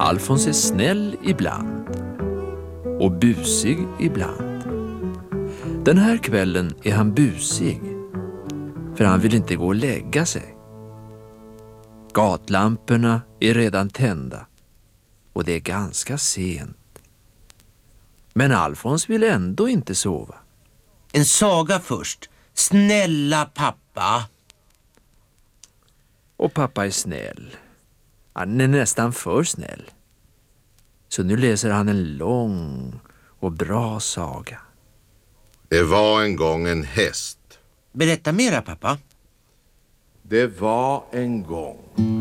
Alfons är snäll ibland och busig ibland. Den här kvällen är han busig, för han vill inte gå och lägga sig. Gatlamporna är redan tända och det är ganska sent. Men Alfons vill ändå inte sova. En saga först. Snälla pappa. Och pappa är snäll. Han är nästan för snäll. Så nu läser han en lång och bra saga. Det var en gång en häst. Berätta mera, pappa. Det var en gång